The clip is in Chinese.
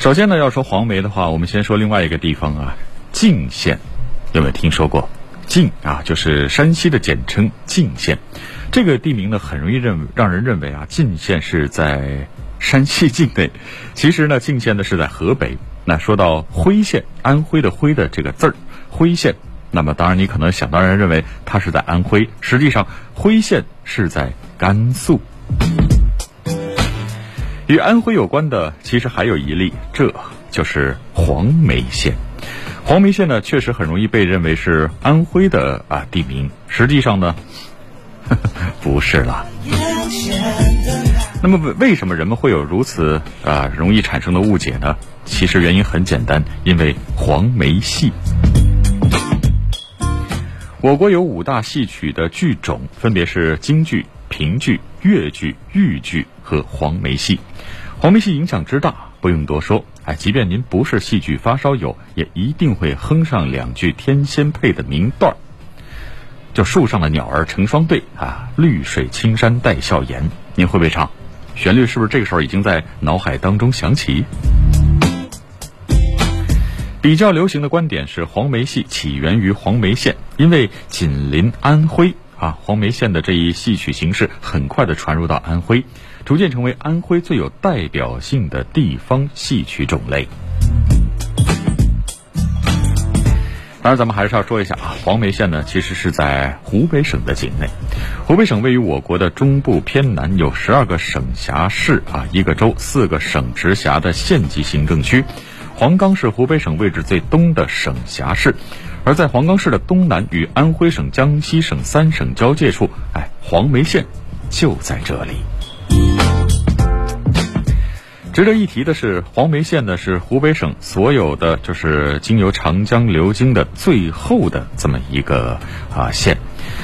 首先呢，要说黄梅的话，我们先说另外一个地方啊，泾县，有没有听说过？泾啊，就是山西的简称泾县。这个地名呢，很容易让人认为啊，泾县是在山西境内。其实呢，泾县呢是在河北。那说到徽县，安徽的徽的这个字儿，徽县，那么当然你可能想当然认为它是在安徽，实际上徽县是在甘肃。与安徽有关的其实还有一例，这就是黄梅县。黄梅县呢，确实很容易被认为是安徽的地名，实际上呢不是了。那么为什么人们会有如此容易产生的误解呢？其实原因很简单，因为黄梅戏。我国有5大戏曲的剧种，分别是京剧、评剧、越剧、豫剧和黄梅戏。黄梅戏影响之大，不用多说，即便您不是戏剧发烧友，也一定会哼上2句天仙配的名段，就树上的鸟儿成双对绿水青山带笑颜。您会不会唱？旋律是不是这个时候已经在脑海当中响起？比较流行的观点是，黄梅戏起源于黄梅县，因为紧邻安徽黄梅县的这一戏曲形式很快的传入到安徽，逐渐成为安徽最有代表性的地方戏曲种类。当然咱们还是要说一下黄梅县呢，其实是在湖北省的境内。湖北省位于我国的中部偏南，有12个省辖市1个州4个省直辖的县级行政区。黄冈是湖北省位置最东的省辖市，而在黄冈市的东南与安徽省、江西省3省交界处，黄梅县就在这里。值得一提的是，黄梅县呢是湖北省所有的就是经由长江流经的最后的这么一个县。